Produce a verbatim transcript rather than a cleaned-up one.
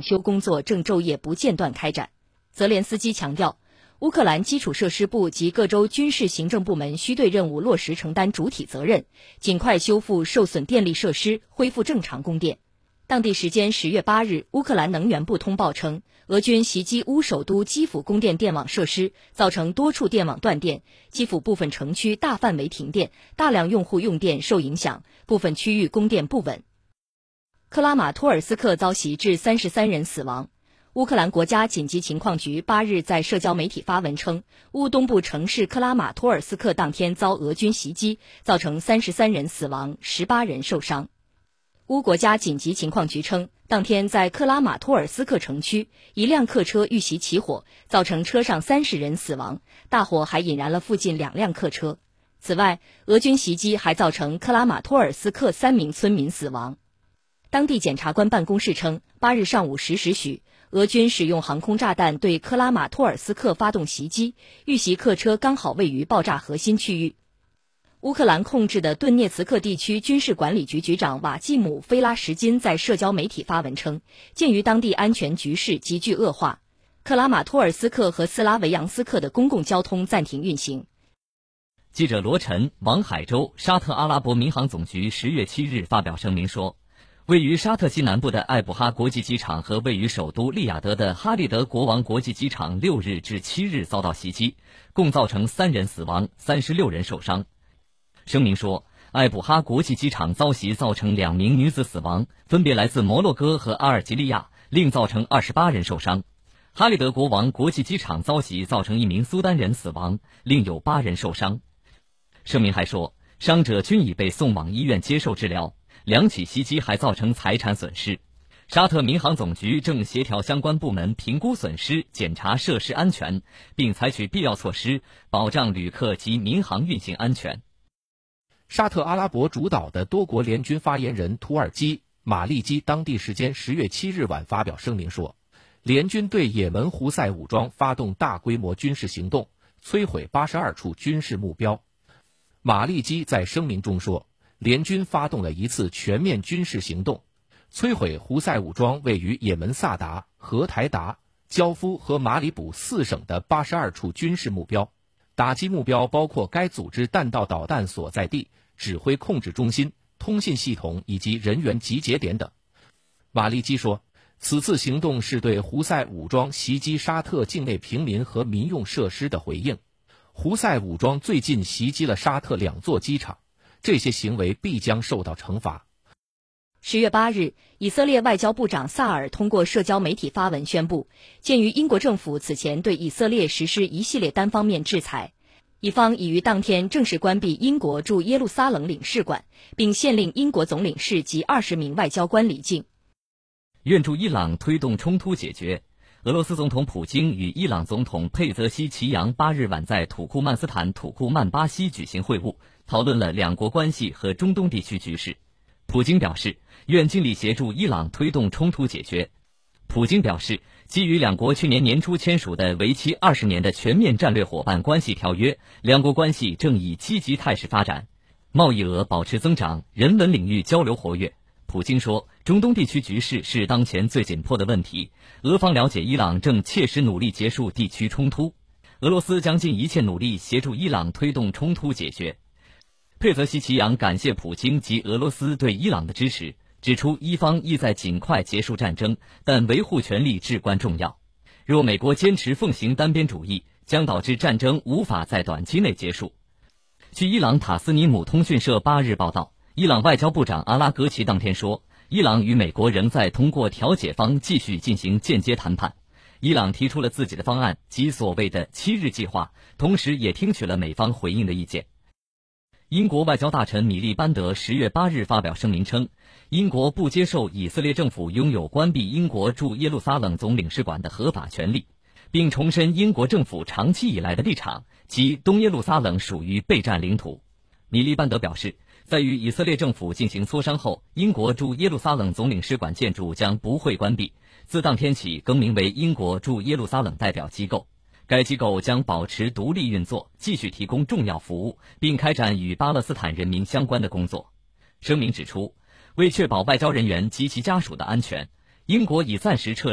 修工作正昼夜不间断开展。泽连斯基强调，乌克兰基础设施部及各州军事行政部门需对任务落实承担主体责任，尽快修复受损电力设施，恢复正常供电。当地时间十月八日，乌克兰能源部通报称，俄军袭击乌首都基辅供电电网设施，造成多处电网断电，基辅部分城区大范围停电，大量用户用电受影响，部分区域供电不稳。克拉马托尔斯克遭袭致三十三人死亡。乌克兰国家紧急情况局八日在社交媒体发文称，乌东部城市克拉马托尔斯克当天遭俄军袭击，造成三十三人死亡，十八人受伤。乌国家紧急情况局称，当天在克拉马托尔斯克城区，一辆客车遇袭起火，造成车上三十人死亡，大火还引燃了附近两辆客车。此外，俄军袭击还造成克拉马托尔斯克三名村民死亡。当地检察官办公室称，八日上午十时许，俄军使用航空炸弹对克拉马托尔斯克发动袭击，遇袭客车刚好位于爆炸核心区域。乌克兰控制的顿涅茨克地区军事管理局局长瓦季姆·菲拉什金在社交媒体发文称，鉴于当地安全局势急剧恶化，克拉马托尔斯克和斯拉维扬斯克的公共交通暂停运行。 记者罗晨、王海洲，沙特阿拉伯民航总局十月七日发表声明说，位于沙特西南部的艾布哈国际机场和位于首都利雅得的哈利德国王国际机场六日至七日遭到袭击，共造成三人死亡，三十六人受伤。声明说，艾布哈国际机场遭袭造成两名女子死亡，分别来自摩洛哥和阿尔及利亚，另造成二十八人受伤。哈利德国王国际机场遭袭造成一名苏丹人死亡，另有八人受伤。声明还说，伤者均已被送往医院接受治疗，两起袭击还造成财产损失。沙特民航总局正协调相关部门评估损失，检查设施安全，并采取必要措施，保障旅客及民航运行安全。 沙特阿拉伯主导的多国联军发言人土耳其马利基当地时间十月七日晚发表声明说，联军对也门胡塞武装发动大规模军事行动，摧毁八十二处军事目标。马利基在声明中说，联军发动了一次全面军事行动，摧毁胡塞武装位于也门萨达、荷台达、焦夫和马里卜四省的八十二处军事目标。打击目标包括该组织弹道导弹所在地、指挥控制中心、通信系统以及人员集结点等。马利基说，此次行动是对胡塞武装袭击沙特境内平民和民用设施的回应。胡塞武装最近袭击了沙特两座机场，这些行为必将受到惩罚。 十月八日，以色列外交部长萨尔通过社交媒体发文宣布，鉴于英国政府此前对以色列实施一系列单方面制裁，以方已于当天正式关闭英国驻耶路撒冷领事馆，并限令英国总领事及二十名外交官离境。 愿助伊朗推动冲突解决。俄罗斯总统普京与伊朗总统佩泽西奇扬八日晚在土库曼斯坦土库曼巴西举行会晤，讨论了两国关系和中东地区局势。普京表示，愿尽力协助伊朗推动冲突解决。普京表示，基于两国去年年初签署的为期二十年的全面战略伙伴关系条约，两国关系正以积极态势发展，贸易额保持增长，人文领域交流活跃。普京说，中东地区局势是当前最紧迫的问题，俄方了解伊朗正切实努力结束地区冲突，俄罗斯将尽一切努力协助伊朗推动冲突解决。佩泽西奇扬感谢普京及俄罗斯对伊朗的支持，指出伊方意在尽快结束战争，但维护权利至关重要。若美国坚持奉行单边主义，将导致战争无法在短期内结束。据伊朗塔斯尼姆通讯社八日报道，伊朗外交部长阿拉格齐当天说，伊朗与美国仍在通过调解方继续进行间接谈判。伊朗提出了自己的方案及所谓的七日计划，同时也听取了美方回应的意见。英国外交大臣米利班德十月八日发表声明称，英国不接受以色列政府拥有关闭英国驻耶路撒冷总领事馆的合法权利，并重申英国政府长期以来的立场，即东耶路撒冷属于备战领土。米利班德表示，在与以色列政府进行磋商后，英国驻耶路撒冷总领事馆建筑将不会关闭，自当天起更名为英国驻耶路撒冷代表机构。该机构将保持独立运作，继续提供重要服务，并开展与巴勒斯坦人民相关的工作。声明指出，为确保外交人员及其家属的安全，英国已暂时撤